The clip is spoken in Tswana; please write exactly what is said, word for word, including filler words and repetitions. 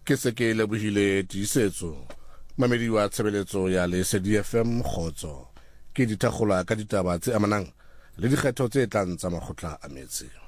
ke se ke lebohile tiisetso mamedi wa tshebeletso ya Lesedi F M Kgotso ke dithagola ka ditaba tse amanang le dikgetho tse tlang tsa makgotla a metse.